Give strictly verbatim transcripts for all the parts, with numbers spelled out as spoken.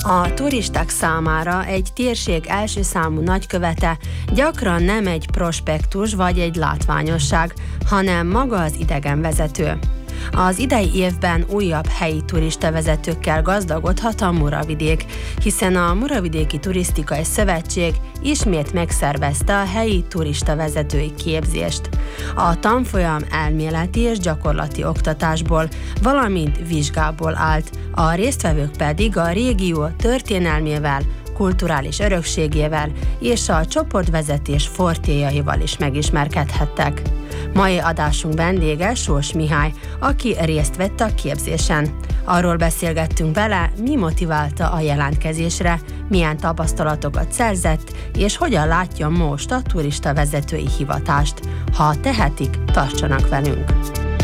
A turisták számára egy térség első számú nagykövete gyakran nem egy prospektus vagy egy látványosság, hanem maga az idegenvezető. Az idei évben újabb helyi turistavezetőkkel gazdagodhat a Muravidék, hiszen a Muravidéki Turisztikai Szövetség ismét megszervezte a helyi turistavezetői képzést. A tanfolyam elméleti és gyakorlati oktatásból, valamint vizsgából állt, a résztvevők pedig a régió történelmével, kulturális örökségével és a csoportvezetés fortéjaival is megismerkedhettek. Mai adásunk vendége Sós Mihály, aki részt vett a képzésen. Arról beszélgettünk vele, mi motiválta a jelentkezésre, milyen tapasztalatokat szerzett, és hogyan látja most a turistavezetői hivatást. Ha tehetik, tartsanak velünk!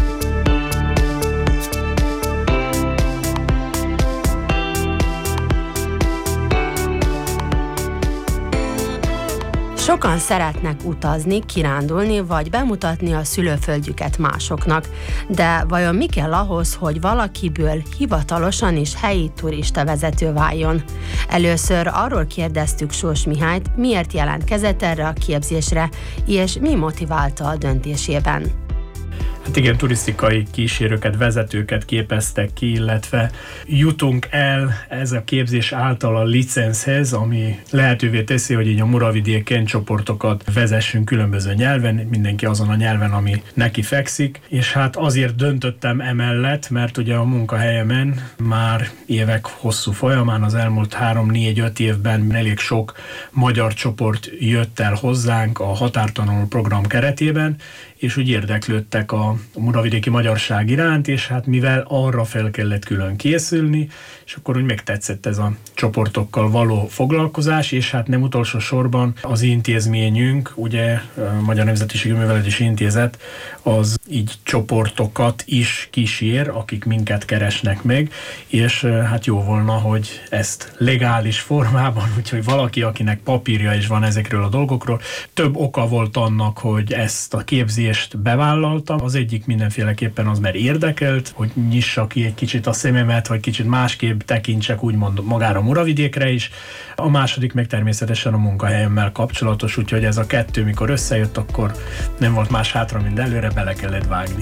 Sokan szeretnek utazni, kirándulni vagy bemutatni a szülőföldjüket másoknak, de vajon mi kell ahhoz, hogy valakiből hivatalosan is helyi turistavezető váljon? Először arról kérdeztük Sós Mihályt, miért jelentkezett erre a képzésre, és mi motiválta a döntésében. Hát igen, turisztikai kísérőket, vezetőket képeztek ki, illetve jutunk el ez a képzés által a licenszhez, ami lehetővé teszi, hogy így a Muravidéken csoportokat vezessünk különböző nyelven, mindenki azon a nyelven, ami neki fekszik, és hát azért döntöttem emellett, mert ugye a munkahelyemen már évek hosszú folyamán, az elmúlt három, négy, öt évben elég sok magyar csoport jött el hozzánk a Határtanuló program keretében, és úgy érdeklődtek a muravidéki magyarság iránt, és hát mivel arra fel kellett külön készülni, és akkor úgy megtetszett ez a csoportokkal való foglalkozás, és hát nem utolsó sorban az intézményünk, ugye a Magyar Nemzetiségi Művelődési Intézet, az így csoportokat is kísér, akik minket keresnek meg, és hát jó volna, hogy ezt legális formában, úgyhogy valaki, akinek papírja is van ezekről a dolgokról, több oka volt annak, hogy ezt a képzést bevállaltam. Az egyik mindenféleképpen az, mert érdekelt, hogy nyissa ki egy kicsit a szememet, vagy kicsit másképp tekintsek úgymond magára Muravidékre is. A második meg természetesen a munkahelyemmel kapcsolatos, úgyhogy ez a kettő, mikor összejött, akkor nem volt más hátra, mint előre, bele kellett vágni.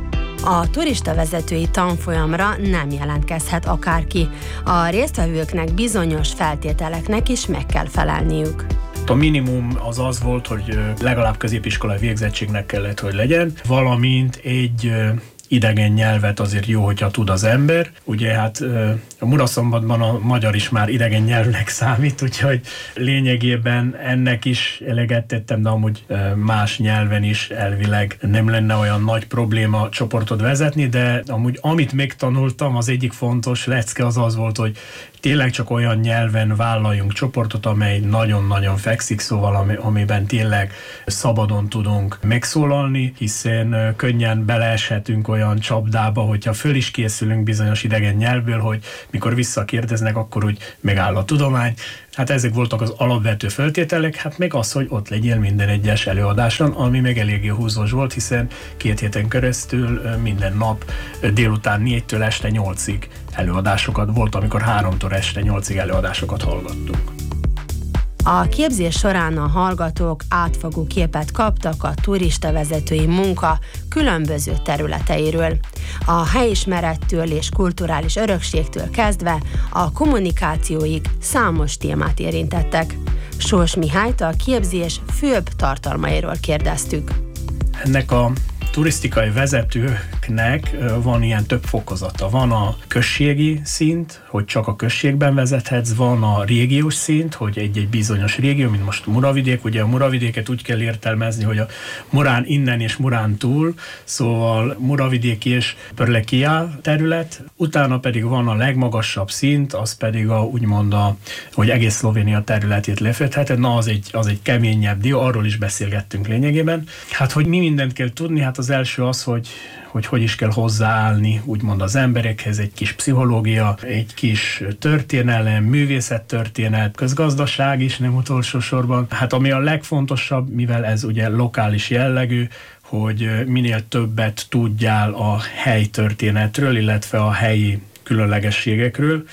A turistavezetői tanfolyamra nem jelentkezhet akárki. A résztvevőknek bizonyos feltételeknek is meg kell felelniük. A minimum az az volt, hogy legalább középiskolai végzettségnek kellett, hogy legyen, valamint egy idegen nyelvet azért jó, hogyha tud az ember. Ugye hát a Muraszombatban a magyar is már idegen nyelvnek számít, úgyhogy lényegében ennek is eleget tettem, de amúgy más nyelven is elvileg nem lenne olyan nagy probléma csoportot vezetni, de amúgy amit megtanultam, az egyik fontos lecke az az volt, hogy tényleg csak olyan nyelven vállaljunk csoportot, amely nagyon-nagyon fekszik, szóval amiben tényleg szabadon tudunk megszólalni, hiszen könnyen beleeshetünk olyan csapdába, hogyha föl is készülünk bizonyos idegen nyelvből, hogy mikor visszakérdeznek, akkor úgy megáll a tudomány. Hát ezek voltak az alapvető feltételek, hát meg az, hogy ott legyél minden egyes előadáson, ami meg eléggé húzós volt, hiszen két héten keresztül minden nap délután négytől este nyolcig előadásokat volt, amikor háromtól este nyolcig előadásokat hallgattunk. A képzés során a hallgatók átfogó képet kaptak a turistavezetői munka különböző területeiről. A helyismerettől és kulturális örökségtől kezdve a kommunikációig számos témát érintettek. Sós Mihályt a képzés főbb tartalmairól kérdeztük. Ennek a turisztikai vezetőknek van ilyen több fokozata. Van a községi szint, hogy csak a községben vezethetsz, van a régiós szint, hogy egy-egy bizonyos régió, mint most Muravidék, ugye a Muravidéket úgy kell értelmezni, hogy a Murán innen és Murán túl, szóval Muravidék és Pörlekia terület, utána pedig van a legmagasabb szint, az pedig a, úgymond a, hogy egész Szlovénia területét lefedheted, na az egy, az egy keményebb dió, arról is beszélgettünk lényegében. Hát, hogy mi mindent kell tudni, hát az első az, hogy hogy hogy is kell hozzáállni, úgymond az emberekhez, egy kis pszichológia, egy kis történelem, művészettörténet, közgazdaság is nem utolsó sorban. Hát ami a legfontosabb, mivel ez ugye lokális jellegű, hogy minél többet tudjál a helytörténetről, illetve a helyi különlegességekről,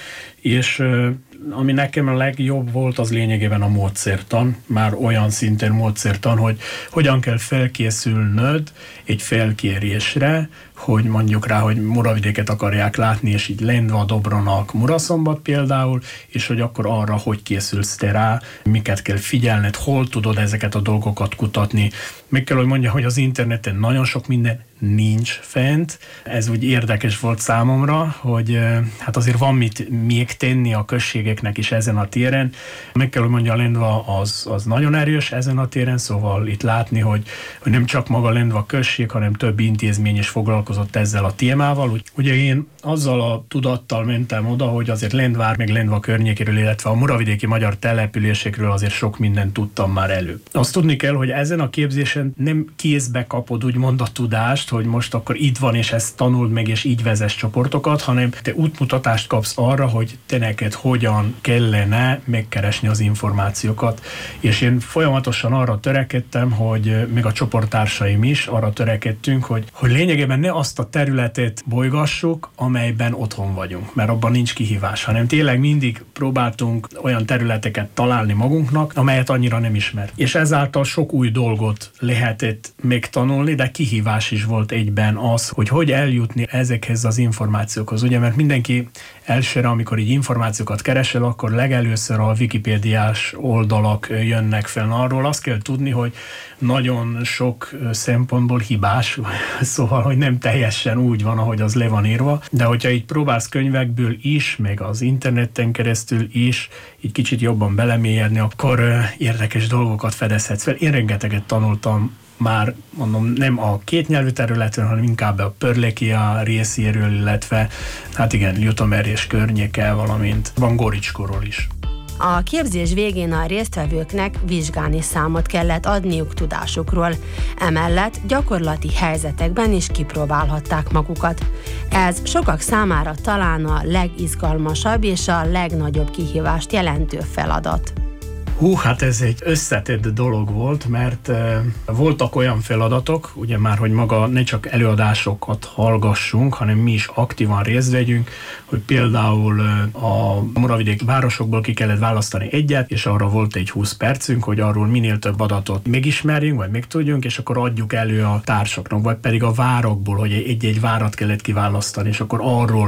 és ami nekem a legjobb volt, az lényegében a módszertan, már olyan szinten módszertan, hogy hogyan kell felkészülnöd egy felkérésre, hogy mondjuk rá, hogy Muravidéket akarják látni, és így Lendva, Dobronak, Muraszombat például, és hogy akkor arra, hogy készülsz te rá, miket kell figyelned, hol tudod ezeket a dolgokat kutatni. Meg kell, hogy mondja, hogy az interneten nagyon sok minden nincs fent. Ez úgy érdekes volt számomra, hogy hát azért van mit még tenni a községeknek is ezen a téren. Meg kell, hogy mondja, a Lendva az, az nagyon erős ezen a téren, szóval itt látni, hogy, hogy nem csak maga Lendva község, hanem több intézmény is foglalkozott ezzel a témával. Ugye én azzal a tudattal mentem oda, hogy azért Lendvár, meg Lendva környékéről, illetve a muravidéki magyar településekről azért sok mindent tudtam már elő. Azt tudni kell, hogy ezen a képzésen nem kézbe kapod úgymond a tudást, hogy most akkor itt van, és ezt tanuld meg, és így vezess csoportokat, hanem te útmutatást kapsz arra, hogy te neked hogyan kellene megkeresni az információkat. És én folyamatosan arra törekedtem, hogy még a csoporttársaim is arra törekedtünk, hogy, hogy lényegében ne azt a területet bolygassuk, amelyben otthon vagyunk, mert abban nincs kihívás, hanem tényleg mindig próbáltunk olyan területeket találni magunknak, amelyet annyira nem ismer. És ezáltal sok új dolgot lehetett megtanulni, de kihívás is volt egyben az, hogy hogy eljutni ezekhez az információkhoz. Ugye, mert mindenki elsőre, amikor így információkat keresel, akkor legelőször a wikipédiás oldalak jönnek fel. Arról azt kell tudni, hogy nagyon sok szempontból hibás, szóval, hogy nem teljesen úgy van, ahogy az le van írva, de hogyha így próbálsz könyvekből is, meg az interneten keresztül is, így kicsit jobban belemélyedni, akkor érdekes dolgokat fedezhetsz fel. Én rengeteget tanultam már, mondom, nem a kétnyelvű területen, hanem inkább a Pörlekia részéről, illetve hát igen, Ljutomer és környéke, valamint van Goricskorról is. A képzés végén a résztvevőknek vizsgálni számot kellett adniuk tudásukról, emellett gyakorlati helyzetekben is kipróbálhatták magukat. Ez sokak számára talán a legizgalmasabb és a legnagyobb kihívást jelentő feladat. Hú, hát ez egy összetett dolog volt, mert uh, voltak olyan feladatok, ugye már, hogy maga ne csak előadásokat hallgassunk, hanem mi is aktívan részt vegyünk, hogy például uh, a Muravidék városokból ki kellett választani egyet, és arra volt egy húsz percünk, hogy arról minél több adatot megismerjünk, vagy megtudjunk, és akkor adjuk elő a társaknak, vagy pedig a várokból, hogy egy-egy várat kellett kiválasztani, és akkor arról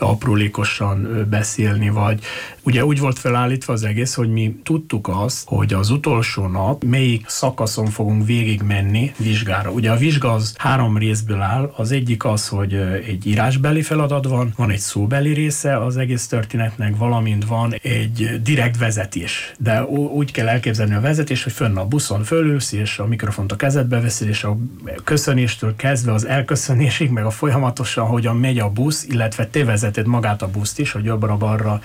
aprólékosan beszélni, vagy ugye úgy volt felállítva az egész, hogy mi tudtuk azt, hogy az utolsó nap melyik szakaszon fogunk végigmenni vizsgára. Ugye a vizsga az három részből áll, az egyik az, hogy egy írásbeli feladat van, van egy szóbeli része az egész történetnek, valamint van egy direkt vezetés. De úgy kell elképzelni a vezetés, hogy fönn a buszon fölülsz, és a mikrofont a kezedbe veszel, és a köszönéstől kezdve az elköszönésig, meg a folyamatosan, hogyan megy a busz, illetve te vezeted magát a buszt is, hogy jobbra-balra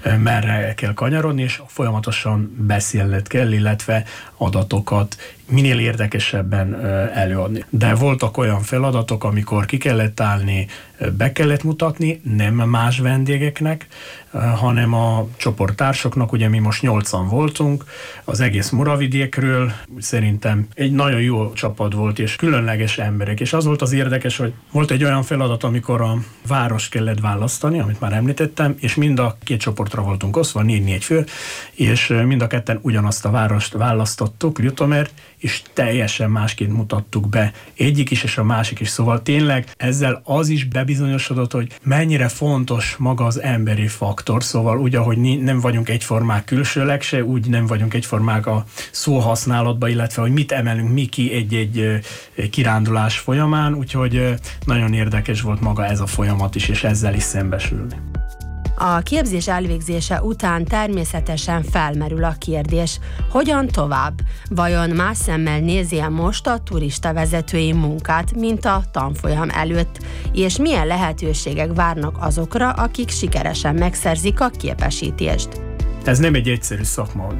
merre kell kanyarodni, és folyamatosan beszélned kell, illetve adatokat minél érdekesebben előadni. De voltak olyan feladatok, amikor ki kellett állni, be kellett mutatni, nem más vendégeknek, hanem a csoporttársaknak, ugye mi most nyolcan voltunk, az egész Muravidékről, szerintem egy nagyon jó csapat volt, és különleges emberek, és az volt az érdekes, hogy volt egy olyan feladat, amikor a város kellett választani, amit már említettem, és mind a két csoportra voltunk osztva, négy-négy fő, és mind a ketten ugyanazt a várost választottuk, Ljutomert, és teljesen másként mutattuk be egyik is, és a másik is. Szóval tényleg ezzel az is bebizonyosodott, hogy mennyire fontos maga az emberi faktor. Szóval úgy, ahogy nem vagyunk egyformák külsőleg se, úgy nem vagyunk egyformák a szóhasználatban, illetve hogy mit emelünk mi ki egy-egy kirándulás folyamán, úgyhogy nagyon érdekes volt maga ez a folyamat is, és ezzel is szembesülni. A képzés elvégzése után természetesen felmerül a kérdés, hogyan tovább? Vajon más szemmel nézi-e most a turistavezetői munkát, mint a tanfolyam előtt, és milyen lehetőségek várnak azokra, akik sikeresen megszerzik a képesítést? Ez nem egy egyszerű szakma, de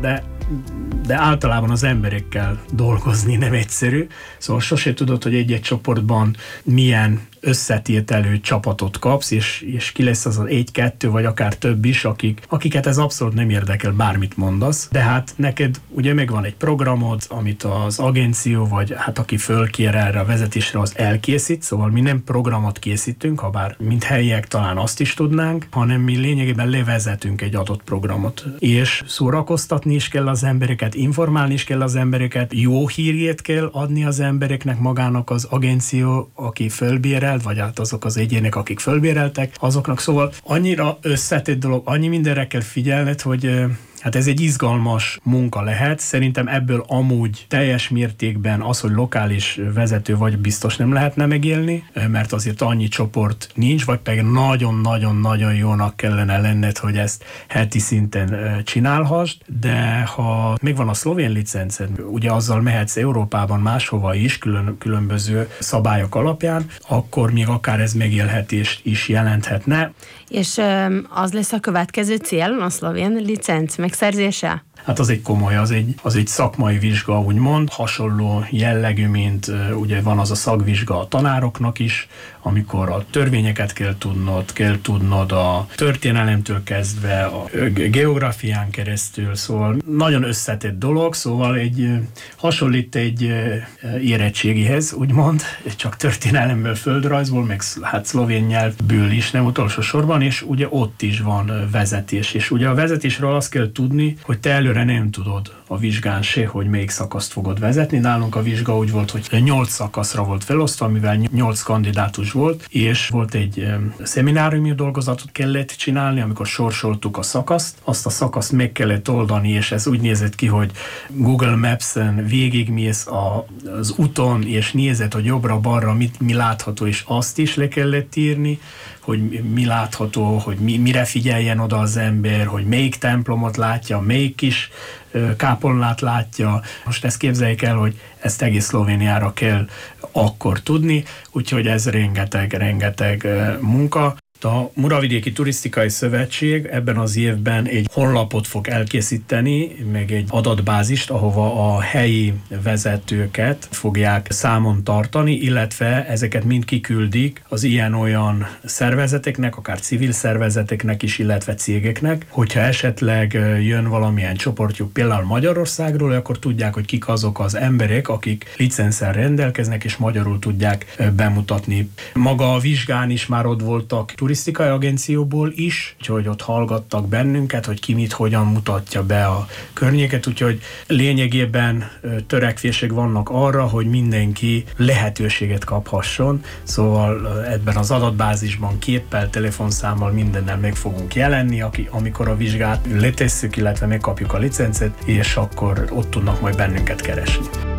de általában az emberekkel dolgozni nem egyszerű, szóval sose tudod, hogy egy-egy csoportban milyen összetételő csapatot kapsz, és, és ki lesz az az egy-kettő, vagy akár több is, akik, akiket ez abszolút nem érdekel, bármit mondasz, de hát neked ugye megvan egy programod, amit az agenció, vagy hát aki fölkér erre a vezetésre, az elkészít, szóval mi nem programot készítünk, ha bár mint helyiek talán azt is tudnánk, hanem mi lényegében levezetünk egy adott programot. És szórakoztatni is kell az embereket, informálni is kell az embereket, jó hírét kell adni az embereknek, magának az agenció, aki fölbérel, vagy hát azok az egyének, akik fölbéreltek, azoknak, szóval annyira összetett dolog, annyi mindenre kell figyelned, hogy hát ez egy izgalmas munka lehet. Szerintem ebből amúgy teljes mértékben az, hogy lokális vezető vagy, biztos nem lehetne megélni, mert azért annyi csoport nincs, vagy pedig nagyon-nagyon-nagyon jónak kellene lenned, hogy ezt heti szinten csinálhassd, de ha megvan a szlovén licenced, ugye azzal mehetsz Európában máshova is, külön, különböző szabályok alapján, akkor még akár ez megélhetést is jelenthetne. És az lesz a következő cél, a szlovén licenc megszerzése? Hát az egy komoly, az egy, az egy szakmai vizsga, úgymond, hasonló jellegű, mint uh, ugye van az a szakvizsga a tanároknak is, amikor a törvényeket kell tudnod, kell tudnod a történelemtől kezdve, a geográfián keresztül, szóval nagyon összetett dolog, szóval egy hasonlít egy érettségihez, úgymond, csak történelemből, földrajzból, meg hát szlovén nyelvből is, nem utolsó sorban, és ugye ott is van vezetés, és ugye a vezetésről azt kell tudni, hogy te előre nem tudod a vizsgán se, hogy melyik szakaszt fogod vezetni. Nálunk a vizsga úgy volt, hogy nyolc szakaszra volt felosztva, mivel nyolc kandidátus volt, és volt egy szemináriumi dolgozatot kellett csinálni, amikor sorsoltuk a szakaszt. Azt a szakaszt meg kellett oldani, és ez úgy nézett ki, hogy Google Maps-en végigmész a, az úton, és nézed, hogy jobbra-balra mit, mi látható, és azt is le kellett írni, hogy mi látható, hogy mi, mire figyeljen oda az ember, hogy melyik templomot látja, melyik kis kápolnát látja. Most ezt képzeljük el, hogy ezt egész Szlovéniára kell akkor tudni, úgyhogy ez rengeteg-rengeteg munka. A Muravidéki Turisztikai Szövetség ebben az évben egy honlapot fog elkészíteni, meg egy adatbázist, ahova a helyi vezetőket fogják számon tartani, illetve ezeket mind kiküldik az ilyen-olyan szervezeteknek, akár civil szervezeteknek is, illetve cégeknek. Hogyha esetleg jön valamilyen csoportjuk például Magyarországról, akkor tudják, hogy kik azok az emberek, akik licenszel rendelkeznek, és magyarul tudják bemutatni. Maga a vizsgán is már ott voltak turisztikai agencióból is, úgyhogy ott hallgattak bennünket, hogy ki mit, hogyan mutatja be a környéket, úgyhogy lényegében törekvések vannak arra, hogy mindenki lehetőséget kaphasson, szóval ebben az adatbázisban képpel, telefonszámmal mindennel meg fogunk jelenni, aki, amikor a vizsgát letesszük, illetve megkapjuk a licencet, és akkor ott tudnak majd bennünket keresni.